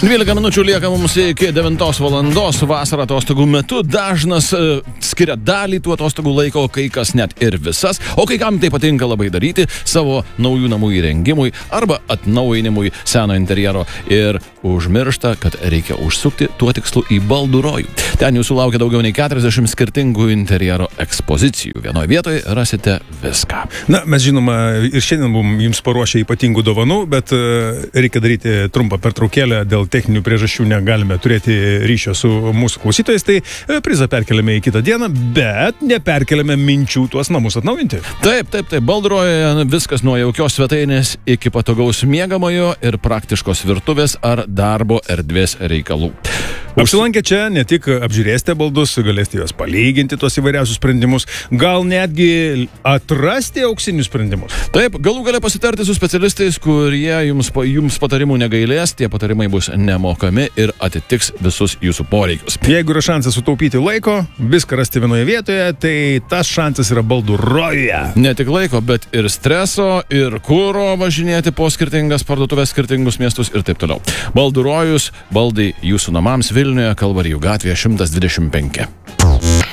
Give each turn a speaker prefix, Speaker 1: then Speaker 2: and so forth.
Speaker 1: 12 minučių lieka mums iki 9 valandos. Vasarą atostogų metu dažnas skiria dalį tų atostogų laiko, kai kas net ir visas, o kai kam tai patinka labai daryti savo naujų namų įrengimui arba atnaujinimui seno interjero ir užmiršta, kad reikia užsukti tuo tikslu į baldų rojų. Ten jūsų laukia daugiau nei 40 skirtingų interjero ekspozicijų. Vienoje vietoje rasite viską.
Speaker 2: Na, mes žinoma ir šiandien buvom jums paruošę ypatingų dovanų, bet reikia daryti trumpą pertraukėlę, dėl techninių priežasčių negalime turėti ryšio su mūsų klausytojais, tai prizą perkeliame į kitą dieną, bet neperkeliame minčių tuos namus atnaujinti.
Speaker 1: Taip, Baldrojoje viskas nuo jaukios svetainės iki patogaus miegamojo ir praktiškos virtuvės ar darbo erdvės reikalų.
Speaker 2: Apsilankę čia ne tik apžiūrėsite baldus, galėsite juos palyginti, tuos įvairiausius sprendimus, gal netgi atrasti auksinius sprendimus.
Speaker 1: Taip, galų galia pasitarti su specialistais, kurie jums patarimų negailės, tie patarimai bus nemokami ir atitiks visus jūsų poreikius.
Speaker 2: Jeigu yra šansas sutaupyti laiko, viską rasti vienoje vietoje, tai tas šansas yra baldų rojuje.
Speaker 1: Ne tik laiko, bet ir streso, ir kuro važinėti po skirtingas parduotuvės, skirtingus miestus ir taip toliau. Baldų rojus, baldai jūsų namams Vilniuje, Kalvarijų gatvėje 125.